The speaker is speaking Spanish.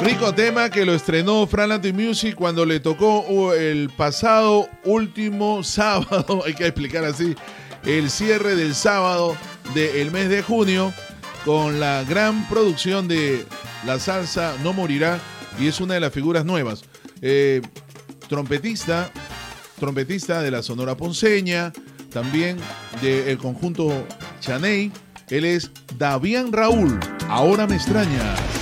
Rico tema que lo estrenó Fran Latin Music cuando le tocó el pasado último sábado, hay que explicar así, el cierre del sábado del mes de junio con la gran producción de La Salsa No Morirá, y es una de las figuras nuevas. Trompetista de la Sonora Ponceña, también del conjunto Chaney. Él es Davián Raúl, Ahora Me Extrañas.